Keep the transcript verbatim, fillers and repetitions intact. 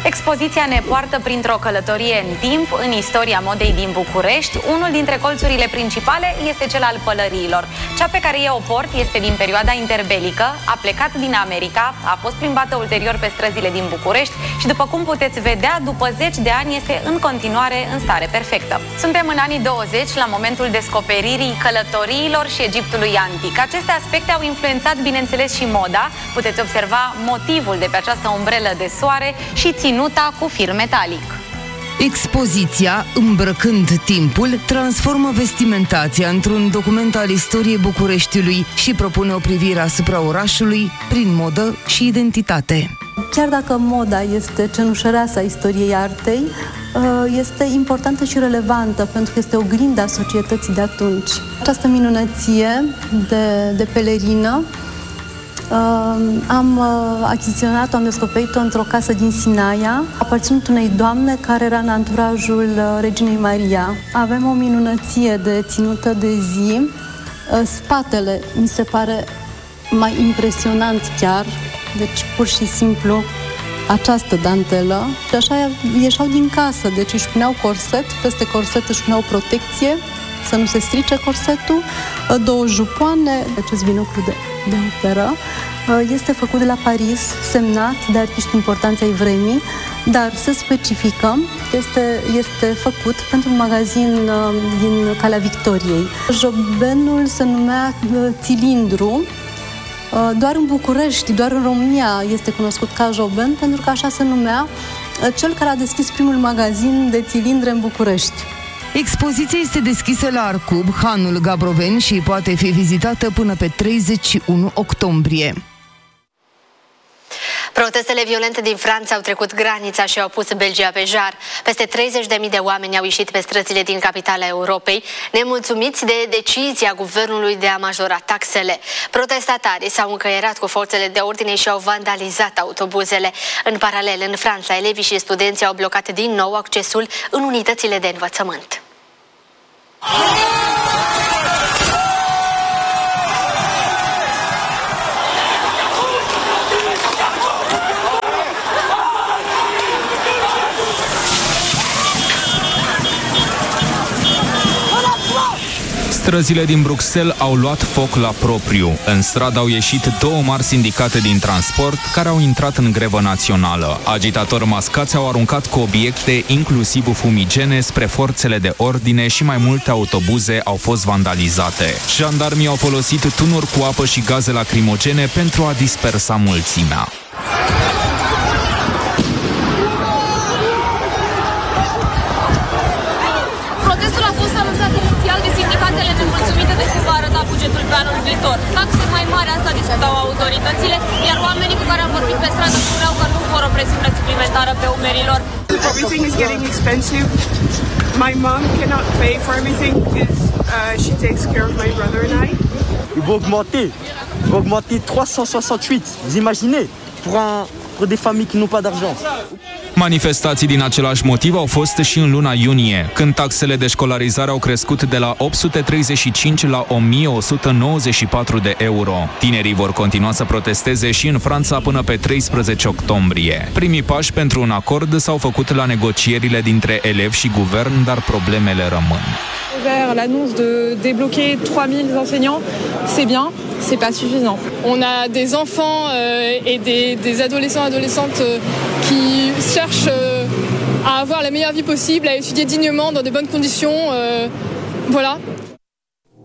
Expoziția ne poartă printr-o călătorie în timp, în istoria modei din București. Unul dintre colțurile principale este cel al pălăriilor. Cea pe care eu o port este din perioada interbelică, a plecat din America, a fost plimbată ulterior pe străzile din București și, după cum puteți vedea, după zeci de ani este în continuare în stare perfectă. Suntem în anii douăzeci, la momentul descoperirii călătoriilor și Egiptului antic. Aceste aspecte au influențat, bineînțeles, și moda. Puteți observa motivul de pe această umbrelă de soare și ținuta cu fir metalic. Expoziția, îmbrăcând timpul, transformă vestimentația într-un document al istoriei Bucureștiului și propune o privire asupra orașului prin modă și identitate. Chiar dacă moda este cenușăreasa istoriei artei, este importantă și relevantă pentru că este oglinda societății de atunci. Această minunăție de, de pelerină am achiziționat-o, am descoperit-o într-o casă din Sinaia, aparținând unei doamne care era în anturajul Reginei Maria. Avem o minunăție de ținută de zi. Spatele mi se pare mai impresionant chiar, deci pur și simplu această dantelă. Și așa ieșeau din casă, deci își puneau corset, peste corset își puneau protecție, să nu se strice corsetul, două jupoane, acest binoclu de, de operă. Este făcut de la Paris, semnat de artiști importanți ai vremii, dar să specificăm, este, este făcut pentru un magazin din Calea Victoriei. Jobenul se numea Țilindru. Doar în București, doar în România este cunoscut ca joben, pentru că așa se numea cel care a deschis primul magazin de țilindre în București. Expoziția este deschisă la Arcub, Hanul Gabroveni, și poate fi vizitată până pe treizeci și unu octombrie. Protestele violente din Franța au trecut granița și au pus Belgia pe jar. Peste treizeci de mii de oameni au ieșit pe străzile din capitala Europei, nemulțumiți de decizia guvernului de a majora taxele. Protestatarii s-au încăierat cu forțele de ordine și au vandalizat autobuzele. În paralel, în Franța, elevii și studenții au blocat din nou accesul în unitățile de învățământ. Străzile din Bruxelles au luat foc la propriu. În stradă au ieșit două mari sindicate din transport care au intrat în grevă națională. Agitatori mascați au aruncat cu obiecte, inclusiv fumigene, spre forțele de ordine și mai multe autobuze au fost vandalizate. Jandarmii au folosit tunuri cu apă și gaze lacrimogene pentru a dispersa mulțimea. Protestul a fost anunțat inițial de sindicatele nemulțumite de cum va arăta bugetul pe anul viitor. Taxe mai mari, asta discutau autoritățile, iar oamenii cu care am vorbit pe stradă spuneau că nu vor o presiune suplimentară pe umerii lor. Everything is getting expensive. My mom cannot pay for everything because uh, she takes care of my brother and I. Il va augmenter, il va augmenter trois cent soixante-huit. Vous imaginez, pour un pour des familles qui n'ont pas d'argent. Manifestații din același motiv au fost și în luna iunie, când taxele de școlarizare au crescut de la opt sute treizeci și cinci la o mie o sută nouăzeci și patru de euro. Tinerii vor continua să protesteze și în Franța până pe treisprezece octombrie. Primii pași pentru un acord s-au făcut la negocierile dintre elevi și guvern, dar problemele rămân. Vers l'annonce de débloquer trois mille enseignants, c'est bien, c'est pas suffisant. On a des enfants euh, et des, des adolescents adolescentes euh, qui cherchent euh, à avoir la meilleure vie possible, à étudier dignement dans de bonnes conditions, euh, voilà.